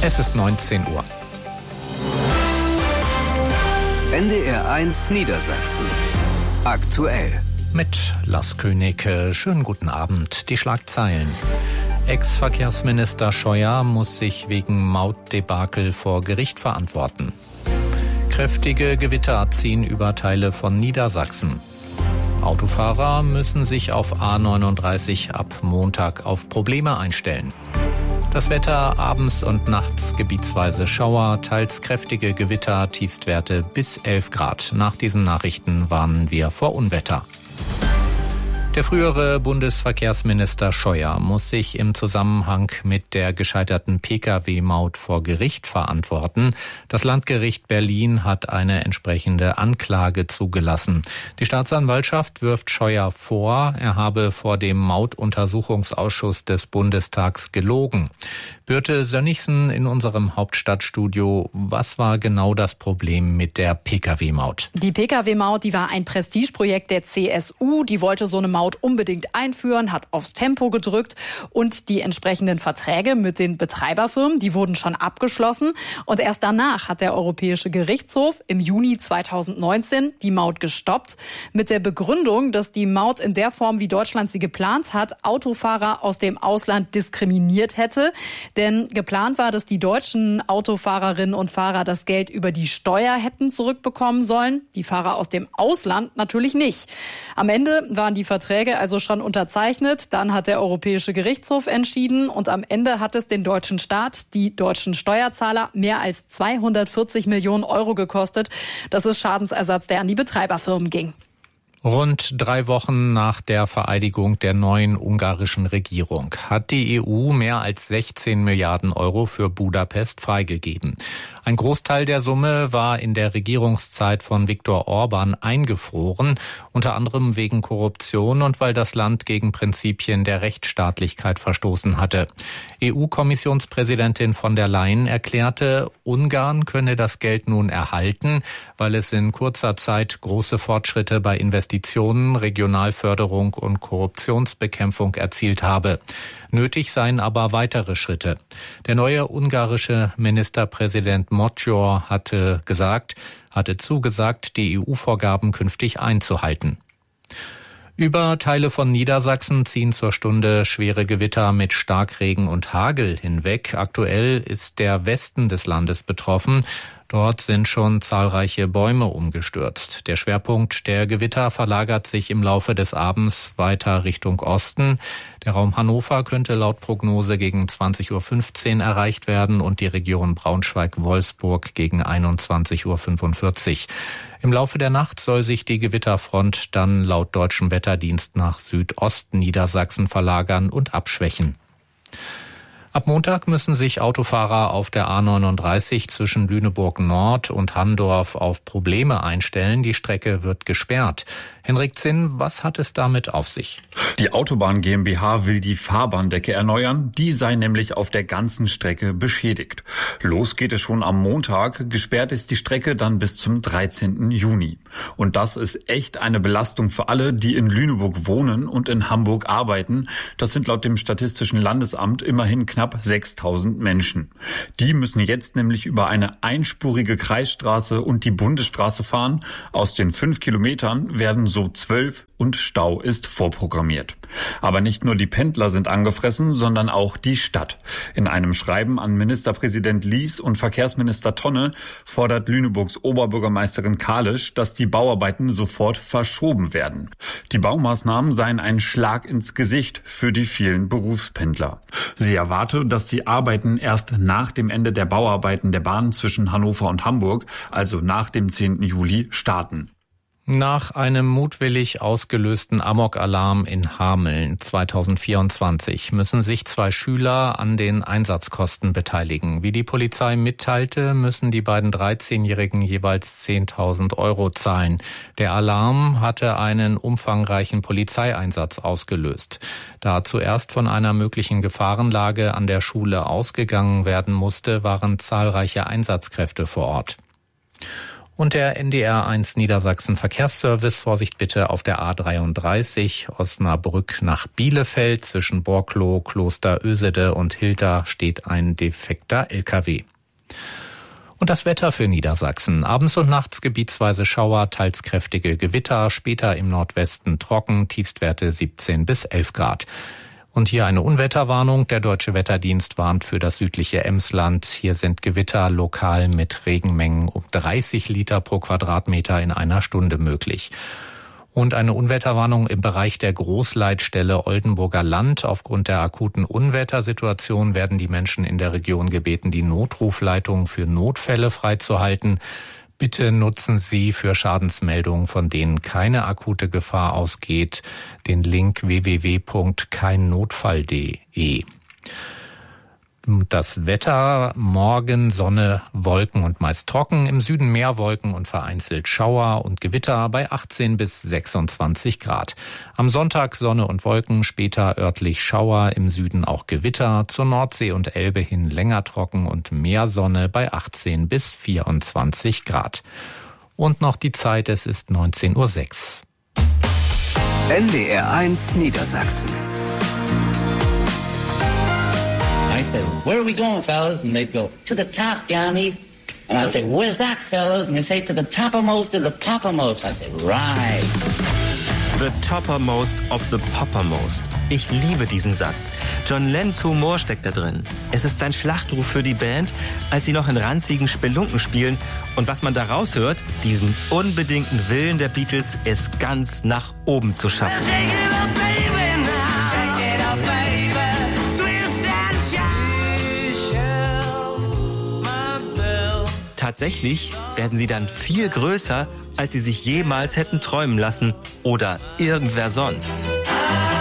Es ist 19 Uhr. NDR 1 Niedersachsen. Aktuell. Mit Lars König. Schönen guten Abend. Die Schlagzeilen. Ex-Verkehrsminister Scheuer muss sich wegen Mautdebakel vor Gericht verantworten. Kräftige Gewitter ziehen über Teile von Niedersachsen. Autofahrer müssen sich auf A39 ab Montag auf Probleme einstellen. Das Wetter abends und nachts gebietsweise Schauer, teils kräftige Gewitter, Tiefstwerte bis 11 Grad. Nach diesen Nachrichten warnen wir vor Unwetter. Der frühere Bundesverkehrsminister Scheuer muss sich im Zusammenhang mit der gescheiterten Pkw-Maut vor Gericht verantworten. Das Landgericht Berlin hat eine entsprechende Anklage zugelassen. Die Staatsanwaltschaft wirft Scheuer vor, er habe vor dem Mautuntersuchungsausschuss des Bundestags gelogen. Birte Sönnigsen in unserem Hauptstadtstudio. Was war genau das Problem mit der Pkw-Maut? Die Pkw-Maut, die war ein Prestigeprojekt der CSU. Die wollte so eine Maut unbedingt einführen, hat aufs Tempo gedrückt und die entsprechenden Verträge mit den Betreiberfirmen, die wurden schon abgeschlossen. Und erst danach hat der Europäische Gerichtshof im Juni 2019 die Maut gestoppt mit der Begründung, dass die Maut in der Form, wie Deutschland sie geplant hat, Autofahrer aus dem Ausland diskriminiert hätte. Denn geplant war, dass die deutschen Autofahrerinnen und Fahrer das Geld über die Steuer hätten zurückbekommen sollen. Die Fahrer aus dem Ausland natürlich nicht. Am Ende waren die Verträge also schon unterzeichnet. Dann hat der Europäische Gerichtshof entschieden und am Ende hat es den deutschen Staat, die deutschen Steuerzahler, mehr als 240 Millionen Euro gekostet. Das ist Schadensersatz, der an die Betreiberfirmen ging. Rund 3 Wochen nach der Vereidigung der neuen ungarischen Regierung hat die EU mehr als 16 Milliarden Euro für Budapest freigegeben. Ein Großteil der Summe war in der Regierungszeit von Viktor Orban eingefroren, unter anderem wegen Korruption und weil das Land gegen Prinzipien der Rechtsstaatlichkeit verstoßen hatte. EU-Kommissionspräsidentin von der Leyen erklärte, Ungarn könne das Geld nun erhalten, weil es in kurzer Zeit große Fortschritte bei Investitionen, Regionalförderung und Korruptionsbekämpfung erzielt habe. Nötig seien aber weitere Schritte. Der neue ungarische Ministerpräsident Magyar hatte zugesagt, die EU-Vorgaben künftig einzuhalten. Über Teile von Niedersachsen ziehen zur Stunde schwere Gewitter mit Starkregen und Hagel hinweg. Aktuell ist der Westen des Landes betroffen. Dort sind schon zahlreiche Bäume umgestürzt. Der Schwerpunkt der Gewitter verlagert sich im Laufe des Abends weiter Richtung Osten. Der Raum Hannover könnte laut Prognose gegen 20.15 Uhr erreicht werden und die Region Braunschweig-Wolfsburg gegen 21.45 Uhr. Im Laufe der Nacht soll sich die Gewitterfront dann laut deutschem Wetterdienst nach Südosten Niedersachsen verlagern und abschwächen. Ab Montag müssen sich Autofahrer auf der A39 zwischen Lüneburg Nord und Handorf auf Probleme einstellen. Die Strecke wird gesperrt. Henrik Zinn, was hat es damit auf sich? Die Autobahn GmbH will die Fahrbahndecke erneuern. Die sei nämlich auf der ganzen Strecke beschädigt. Los geht es schon am Montag. Gesperrt ist die Strecke dann bis zum 13. Juni. Und das ist echt eine Belastung für alle, die in Lüneburg wohnen und in Hamburg arbeiten. Das sind laut dem Statistischen Landesamt immerhin knapp 6.000 Menschen. Die müssen jetzt nämlich über eine einspurige Kreisstraße und die Bundesstraße fahren. Aus den 5 Kilometern werden so 12 und Stau ist vorprogrammiert. Aber nicht nur die Pendler sind angefressen, sondern auch die Stadt. In einem Schreiben an Ministerpräsident Lies und Verkehrsminister Tonne fordert Lüneburgs Oberbürgermeisterin Kalisch, dass die Bauarbeiten sofort verschoben werden. Die Baumaßnahmen seien ein Schlag ins Gesicht für die vielen Berufspendler. Sie erwarte, dass die Arbeiten erst nach dem Ende der Bauarbeiten der Bahn zwischen Hannover und Hamburg, also nach dem 10. Juli, starten. Nach einem mutwillig ausgelösten Amok-Alarm in Hameln 2024 müssen sich 2 Schüler an den Einsatzkosten beteiligen. Wie die Polizei mitteilte, müssen die beiden 13-Jährigen jeweils 10.000 Euro zahlen. Der Alarm hatte einen umfangreichen Polizeieinsatz ausgelöst. Da zuerst von einer möglichen Gefahrenlage an der Schule ausgegangen werden musste, waren zahlreiche Einsatzkräfte vor Ort. Und der NDR1 Niedersachsen Verkehrsservice, Vorsicht bitte auf der A33 Osnabrück nach Bielefeld. Zwischen Borkloh, Kloster Ösede und Hilter steht ein defekter LKW. Und das Wetter für Niedersachsen. Abends und nachts gebietsweise Schauer, teils kräftige Gewitter, später im Nordwesten trocken, Tiefstwerte 17 bis 11 Grad. Und hier eine Unwetterwarnung. Der Deutsche Wetterdienst warnt für das südliche Emsland. Hier sind Gewitter lokal mit Regenmengen um 30 Liter pro Quadratmeter in einer Stunde möglich. Und eine Unwetterwarnung im Bereich der Großleitstelle Oldenburger Land. Aufgrund der akuten Unwettersituation werden die Menschen in der Region gebeten, die Notrufleitung für Notfälle freizuhalten. Bitte nutzen Sie für Schadensmeldungen, von denen keine akute Gefahr ausgeht, den Link www.keinnotfall.de. Das Wetter: morgen Sonne, Wolken und meist trocken, im Süden mehr Wolken und vereinzelt Schauer und Gewitter bei 18 bis 26 Grad. Am Sonntag Sonne und Wolken, später örtlich Schauer, im Süden auch Gewitter, zur Nordsee und Elbe hin länger trocken und mehr Sonne bei 18 bis 24 Grad. Und noch die Zeit, es ist 19:06 Uhr. NDR1 Niedersachsen. I said, "Where are we going, fellas?" And they'd go, "To the top, Johnny." And I'd say, "Where's that, fellas?" And they'd say, "To the toppermost of the poppermost." I said, "Right." The toppermost of the poppermost. Ich liebe diesen Satz. John Lennons Humor steckt da drin. Es ist sein Schlachtruf für die Band, als sie noch in ranzigen Spelunken spielen. Und was man da raushört, diesen unbedingten Willen der Beatles, es ganz nach oben zu schaffen. Tatsächlich werden sie dann viel größer, als sie sich jemals hätten träumen lassen oder irgendwer sonst.